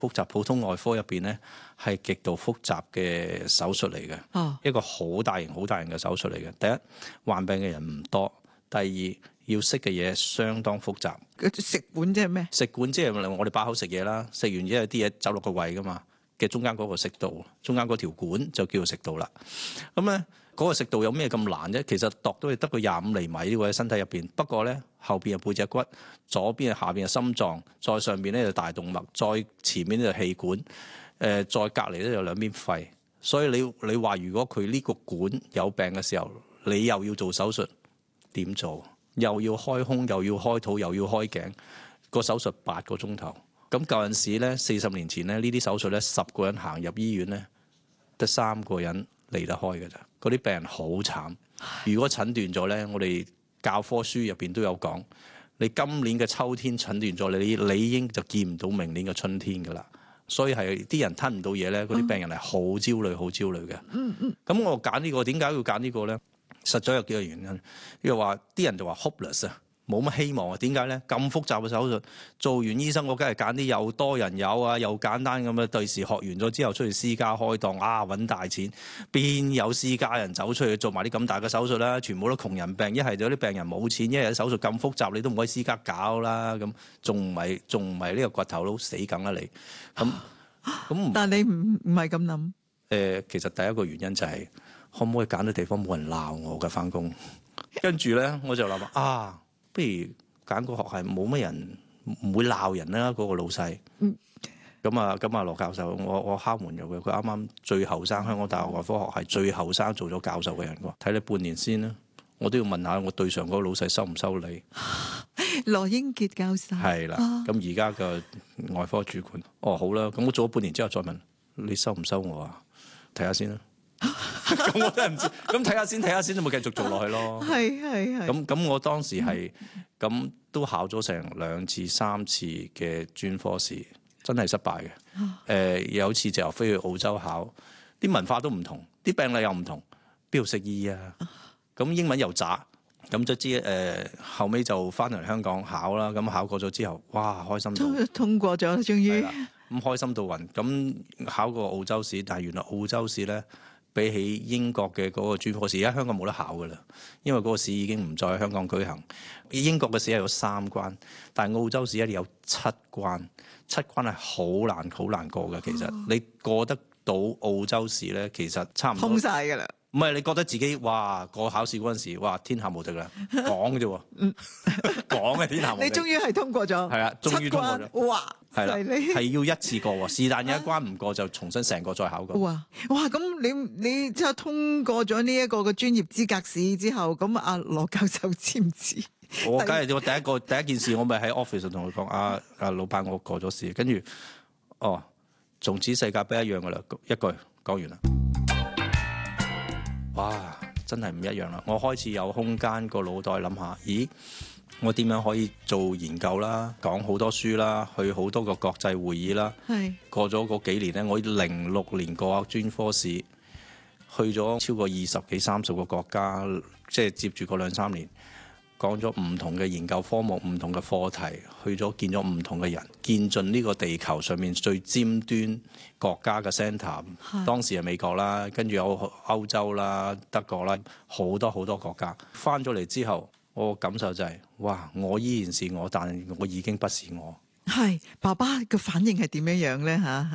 複雜普通外科入邊咧係極度複雜嘅手術嚟嘅，一個好大型嘅手術嚟嘅。第一，患病嘅人唔多；第二，要識嘅嘢相當複雜。 食管即係咩？ 食管即係我哋把口食嘢啦，食完之後啲嘢走落個胃噶嘛，嘅中間嗰個食道，中間嗰條管就叫做食道啦。咁咧嗰個食道有咩咁難啫？其實度都係得個25厘米呢個喺身體入邊。不過咧後邊係背脊骨，左邊係下邊係心臟，再上邊咧就大動脈，再前面咧就氣管，再隔離咧就兩邊肺。所以你話如果佢呢個管有病嘅時候，你又要做手術，點做？又要開胸，又要開肚，又要開頸，個手術8個鐘頭。咁舊陣時咧，40年前咧，呢啲手術咧，10個人行入醫院咧，得3個人離得開嘅咋。嗰啲病人好慘。如果診斷咗咧，我哋教科書入邊都有講，你今年嘅秋天診斷咗你理應就見唔到明年嘅春天噶啦。所以係啲人吞唔到嘢咧，嗰啲病人係好焦慮、好焦慮嘅。咁我揀呢個，點解要揀呢個咧？實在有幾個原因。又話啲人就話 hopeless 啊，冇乜希望啊。點解咧？咁複雜嘅手術，做完醫生我梗係揀啲又多人有啊，又簡單咁嘅。第時學完咗之後出去私家開檔啊，揾大錢。邊有私家人走出去做埋啲咁大嘅手術啦？全部都窮人病，一係就啲病人冇錢，一係手術咁複雜，你都唔可以私家搞啦。咁仲唔係呢個骨頭佬死梗啦你？咁但係你唔係咁諗。 其實第一個原因就係可唔可以揀到地方冇人鬧我嘅返工？跟住咧我就諗不如揀個學系冇乜人，唔會鬧人啦。嗰個老細。咁啊羅教授，我敲門入嘅，佢啱啱最後生，香港大學外科學系最後生做咗教授嘅人喎。睇你半年先啦，我都要問下我對上嗰個老細收唔收你？ 羅英傑教授係啦，咁而家嘅外科主管。好啦，咁我做咗半年之後再問你收唔收我啊？睇下先啦。咁我真係唔知，咁睇下先，都冇繼續做落去咯。 係。 咁我當時係咁都考咗成2次3次嘅專科試，真係失敗嘅。有次就飛去澳洲考，啲文化都唔同，啲病例又唔同，邊度識醫啊？咁英文又渣，咁就知後尾就翻嚟香港考啦。咁考過咗之後，哇，開心到通過咗，終於咁開心到暈。咁考過澳洲試，但係原來澳洲試咧，比起英國嘅嗰個專科試，而家香港冇得考噶啦，因為嗰個試已經唔再喺香港舉行。英國嘅試係有3關，但係澳洲試一定有7關，7關係好難過嘅。其實你過得到澳洲試咧，其實差唔多通晒噶啦。 唔係你覺得自己哇過考試嗰陣時，哇天下無敵啦，講嘅啫喎，講嘅天下無敵。 你終於係通過咗， 係啊，終於通過咗， 哇， 係啦，係要一次過喎，是但有一關唔過就重新成個再考過。 哇，咁你即係通過咗呢一個嘅專業資格試之後，咁阿羅教授知唔知？ 我梗係我第一件事，我咪喺 office 同佢講，老闆我過咗試，跟住從此世界不一樣噶啦，一句講完啦。哇！真係唔一樣啦！我開始有空間個腦袋諗下，咦？我點樣可以做研究啦？講好多書啦，去好多個國際會議啦。係過咗嗰幾年咧，我06年過專科試，去咗超過20幾30個國家，即係接住嗰2-3年。講咗唔同嘅研究科目，唔同嘅課題，去咗見咗唔同嘅人，見盡呢個地球上面最尖端國家嘅 centre。當時係美國啦，跟住有歐洲啦、德國啦，好多國家。翻咗嚟之後，我感受就係，哇！我依然是我，但我已經不是我。係爸爸嘅反應係點樣樣咧？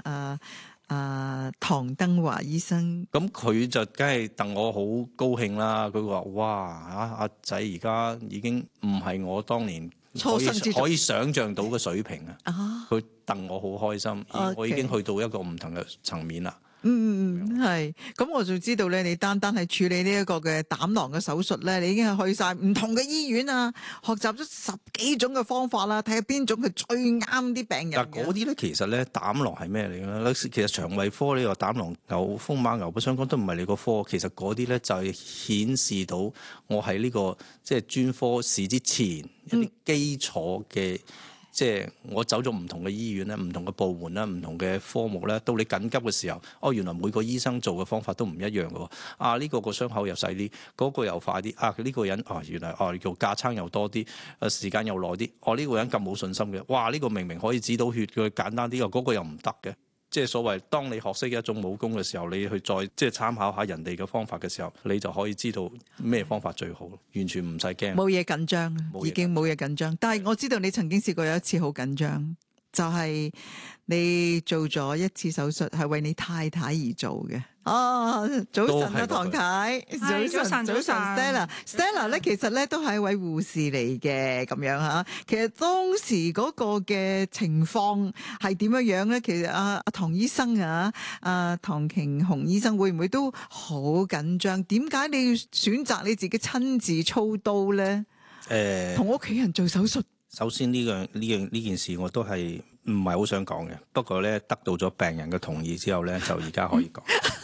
唐登華醫生， 咁佢就梗係戥我好高興啦。佢話：哇！阿仔而家已經唔係我當年可以想像到嘅水平啊！佢戥我好開心，我已經去到一個唔同嘅層面啦。 係。咁我就知道咧，你單係處理呢一個嘅膽囊嘅手術咧，你已經係去晒唔同嘅醫院啊，學習咗10幾種嘅方法啦，睇下邊種係最啱啲病人。 嗱，嗰啲咧其實咧膽囊係咩嚟嘅咧？其實腸胃科呢個膽囊牛風馬牛不相干都唔係你個科，其實嗰啲咧就係顯示到我喺呢個即係專科試之前一啲基礎嘅即係我走咗唔同嘅醫院咧、唔同嘅部門啦、唔同嘅科目咧，到你緊急嘅時候，原來每個醫生做嘅方法都唔一樣嘅喎。呢個個傷口又細啲，嗰個又快啲。呢個人原來做架撐又多啲，時間又耐啲。呢個人咁冇信心嘅，哇！呢個明明可以止到血嘅，簡單啲，嗰個又唔得嘅。即係所謂，當你學識一種武功嘅時候，你去再即係參考下人哋嘅方法嘅時候，你就可以知道咩方法最好，完全唔使驚。 冇嘢緊張，已經冇嘢緊張。但係我知道你曾經試過有一次好緊張，就係你做咗一次手術，係為你太太而做嘅。早晨啊，唐太，早晨，Stella 咧，其實咧都係一位護士嚟嘅，咁樣嚇。其實當時嗰個嘅情況係點樣樣咧？其實阿唐醫生唐瓊紅醫生會唔會都好緊張？點解你要選擇你自己親自操刀咧？同屋企人做手術。 首先呢件事我都係唔係好想講嘅，不過咧得到咗病人嘅同意之後咧，就而家可以講。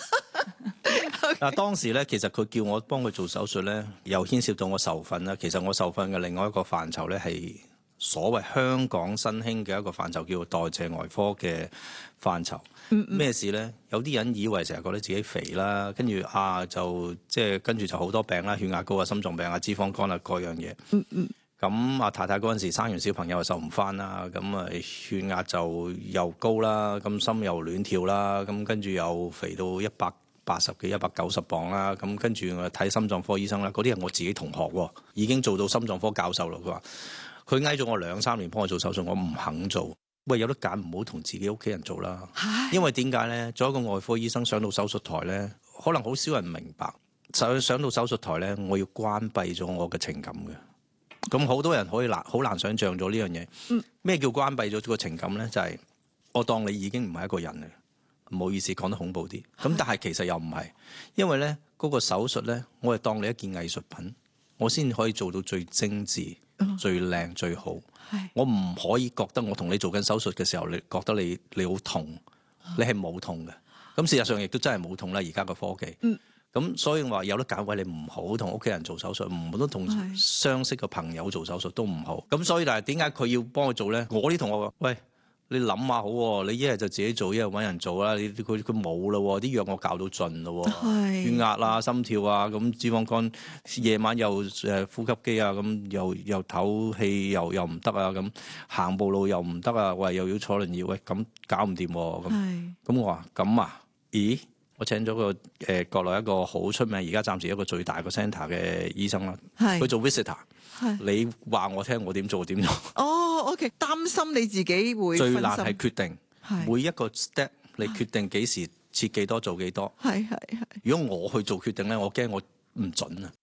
當時咧，其實佢叫我幫佢做手術咧，又牽涉到我受訓啦。其實我受訓嘅另外一個範疇咧，係所謂香港新興嘅一個範疇，叫做代謝外科嘅範疇。咩事咧？有啲人以為成日覺得自己肥啦，跟住就即係跟住就好多病啦，血壓高啊、心臟病啊、脂肪肝啊各樣嘢。咁太太嗰陣時生完小朋友又受唔翻啦，咁血壓就又高啦，咁心又亂跳啦，咁跟住又肥到180幾、190磅啦，咁跟住我睇心臟科醫生啦，嗰啲係我自己同學喎，已經做到心臟科教授啦。佢話佢嗌咗我2-3年幫我做手術，我唔肯做。喂，有得揀唔好同自己屋企人做啦，因為點解咧？做一個外科醫生上到手術台咧，可能好少人明白。上到手術台咧，我要關閉咗我嘅情感嘅。咁好多人好難想像咗呢樣嘢。咩叫關閉咗個情感咧？就係我當你已經唔係一個人嚟，唔好意思講得恐怖啲。咁但係其實又唔係，因為咧嗰個手術咧，我係當你一件藝術品，我先可以做到最精緻、最靚、最好。我唔可以覺得我同你做緊手術嘅時候，你覺得你好痛，你係冇痛嘅。咁事實上亦都真係冇痛啦。而家個科技。咁所以我話有得揀位，你唔好同屋企人做手術，唔好同相識嘅朋友做手術都唔好。咁所以但係點解佢要幫佢做咧？我啲同學話：喂，你諗下好喎，你一係就自己做，一係揾人做啦。佢冇啦喎，啲藥我教到盡咯喎，血壓啊、心跳啊，咁脂肪肝，夜晚又呼吸機啊，咁又唞氣又唔得啊，咁行步路又唔得啊，喂又要坐輪椅，喂咁搞唔掂喎。咁我話咁啊，咦？我請咗個國內一個好出名，而家暫時一個最大個 centre 嘅醫生啦。佢做 visitor。你話我聽，我點做點做。 OK， 擔心你自己會最難係決定，每一個 step 你決定幾時切幾多做幾多。如果我去做決定咧，我驚我唔準啊。